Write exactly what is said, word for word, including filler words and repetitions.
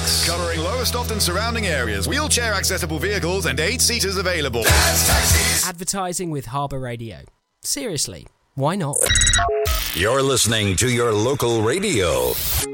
Taxis. Covering Lowestoft and surrounding areas. Wheelchair accessible vehicles and eight seaters available. Dad's Taxis. Advertising with Harbour Radio. Seriously, why not? You're listening to your local radio.